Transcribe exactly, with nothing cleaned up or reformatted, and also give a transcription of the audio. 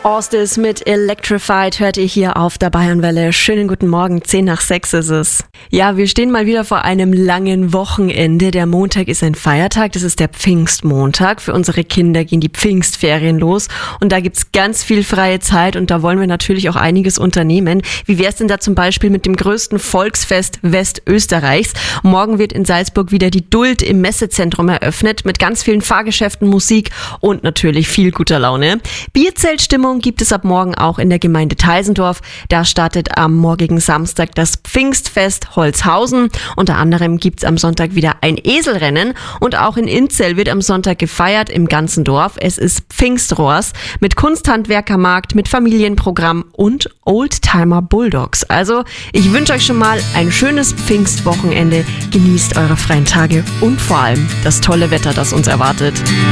Orstis mit Electrified hört ihr hier auf der Bayernwelle. Schönen guten Morgen, zehn nach sechs ist es. Ja, wir stehen mal wieder vor einem langen Wochenende. Der Montag ist ein Feiertag, das ist der Pfingstmontag. Für unsere Kinder gehen die Pfingstferien los und da gibt's ganz viel freie Zeit und da wollen wir natürlich auch einiges unternehmen. Wie wär's denn da zum Beispiel mit dem größten Volksfest Westösterreichs? Morgen wird in Salzburg wieder die Duld im Messezentrum eröffnet mit ganz vielen Fahrgeschäften, Musik und natürlich viel guter Laune. Bierzeltstimmung gibt es ab morgen auch in der Gemeinde Teisendorf. Da startet am morgigen Samstag das Pfingstfest Holzhausen. Unter anderem gibt's am Sonntag wieder ein Eselrennen und auch in Inzell wird am Sonntag gefeiert im ganzen Dorf. Es ist Pfingstrohrs mit Kunsthandwerkermarkt, mit Familienprogramm und Oldtimer Bulldogs. Also ich wünsche euch schon mal ein schönes Pfingstwochenende. Genießt eure freien Tage und vor allem das tolle Wetter, das uns erwartet.